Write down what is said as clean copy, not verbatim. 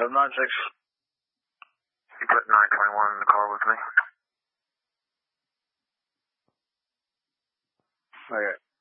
796. You put 921 in the car with me. Okay.